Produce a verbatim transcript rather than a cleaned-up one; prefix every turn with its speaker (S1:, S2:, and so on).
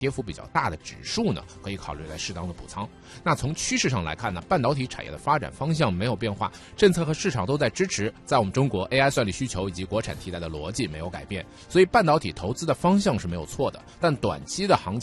S1: 跌幅比较大的指数呢，可以考虑来适当的补仓。那从趋势上来看呢，半导体产业的发展方向没有变化，政策和市场都在支持，在我们中国 A I 算力需求以及国产替代的逻辑没有改变，所以半导体投资的方向是没有错的，但短期的行情